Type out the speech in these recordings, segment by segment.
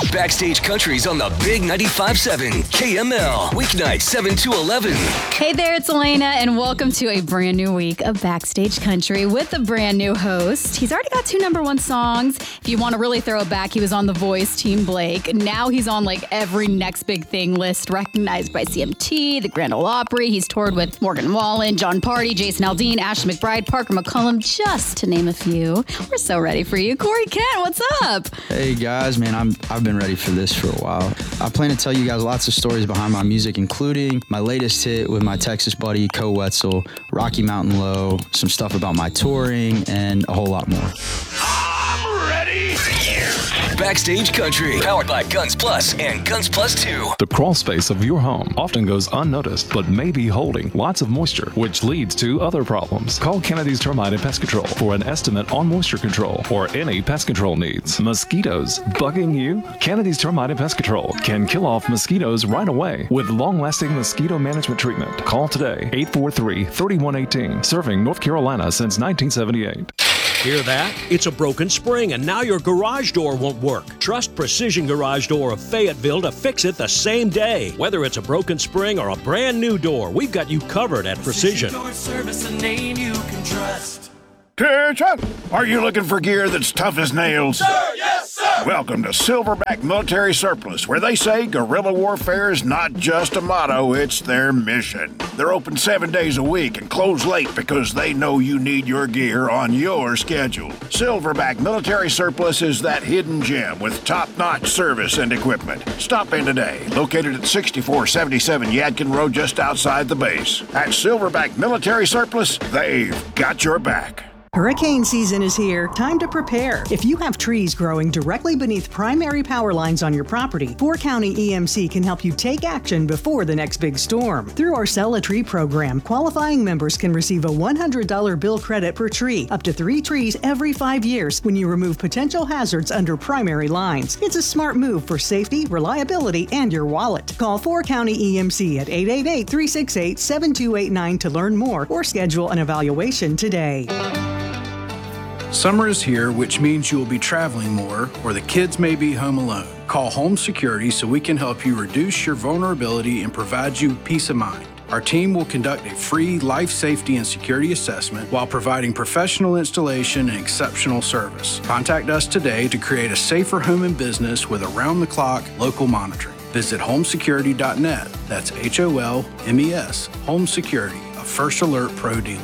Backstage Country's on the Big 95.7 KML. Weeknights 7 to 11. Hey there, it's Elena, and welcome to a brand new week of Backstage Country with a brand new host. He's already got 2 #1 songs. If you want to really throw it back, he was on The Voice, Team Blake. Now he's on like every next big thing list, recognized by CMT, the Grand Ole Opry. He's toured with Morgan Wallen, John Party, Jason Aldean, Ashley McBryde, Parker McCollum, just to name a few. We're so ready for you. Corey Kent, what's up? Hey guys, man, I've been ready for this for a while. I plan to tell you guys lots of stories behind my music, including my latest hit with my Texas buddy, Co Wetzel, Rocky Mountain Low, some stuff about my touring, and a whole lot more. I'm ready. Backstage Country, powered by Guns Plus and Guns Plus 2. The crawl space of your home often goes unnoticed, but may be holding lots of moisture, which leads to other problems. Call Kennedy's Termite and Pest Control for an estimate on moisture control or any pest control needs. Mosquitoes bugging you? Kennedy's Termite and Pest Control can kill off mosquitoes right away with long-lasting mosquito management treatment. Call today, 843-3118, serving North Carolina since 1978. Hear that? It's a broken spring, and now your garage door won't work. Trust Precision Garage Door of Fayetteville to fix it the same day. Whether it's a broken spring or a brand new door, we've got you covered at Precision. Door Service, a name you can trust. Attention! Are you looking for gear that's tough as nails? Sir, yes, sir! Welcome to Silverback Military Surplus, where they say guerrilla warfare is not just a motto, it's their mission. They're open 7 days a week and close late because they know you need your gear on your schedule. Silverback Military Surplus is that hidden gem with top-notch service and equipment. Stop in today, located at 6477 Yadkin Road just outside the base. At Silverback Military Surplus, they've got your back. Hurricane season is here. Time to prepare. If you have trees growing directly beneath primary power lines on your property, 4-County EMC can help you take action before the next big storm. Through our Sell a Tree program, qualifying members can receive a $100 bill credit per tree, up to 3 trees every 5 years when you remove potential hazards under primary lines. It's a smart move for safety, reliability, and your wallet. Call 4-County EMC at 888-368-7289 to learn more or schedule an evaluation today. Summer is here, which means you will be traveling more, or the kids may be home alone. Call Home Security so we can help you reduce your vulnerability and provide you peace of mind. Our team will conduct a free life safety and security assessment while providing professional installation and exceptional service. Contact us today to create a safer home and business with around-the-clock local monitoring. Visit homesecurity.net. That's HOLMES, Home Security, a First Alert Pro dealer.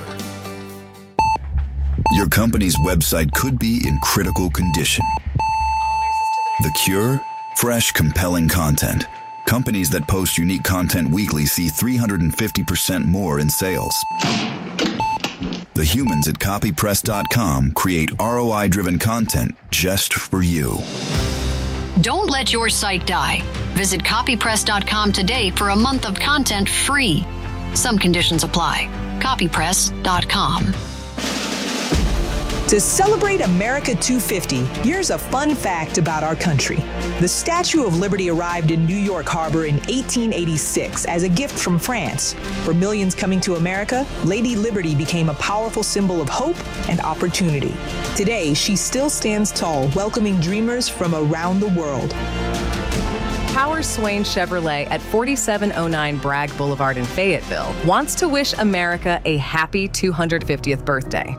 Your company's website could be in critical condition. The cure? Fresh, compelling content. Companies that post unique content weekly see 350% more in sales. The humans at copypress.com create ROI-driven content just for you. Don't let your site die. Visit copypress.com today for a month of content free. Some conditions apply. Copypress.com. To celebrate America 250, here's a fun fact about our country. The Statue of Liberty arrived in New York Harbor in 1886 as a gift from France. For millions coming to America, Lady Liberty became a powerful symbol of hope and opportunity. Today, she still stands tall, welcoming dreamers from around the world. Howard Swain Chevrolet at 4709 Bragg Boulevard in Fayetteville wants to wish America a happy 250th birthday.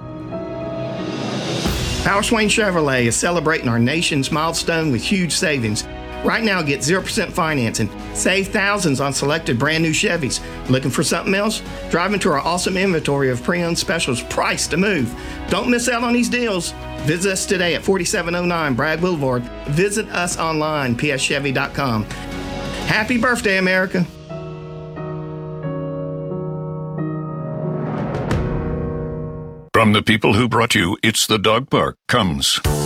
Howard Swain Chevrolet is celebrating our nation's milestone with huge savings. Right now, get 0% financing. Save thousands on selected brand new Chevys. Looking for something else? Drive into our awesome inventory of pre-owned specials priced to move. Don't miss out on these deals. Visit us today at 4709 Bragg Boulevard. Visit us online, pschevy.com. Happy birthday, America. From the people who brought you It's the Dog Park comes